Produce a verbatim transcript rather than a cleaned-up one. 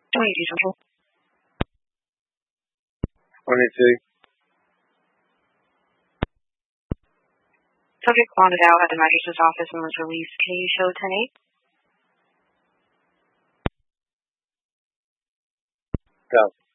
twenty-two Central. twenty-two. Subject bonded out at the magistrate's office and was released. Can you show ten eight? Go.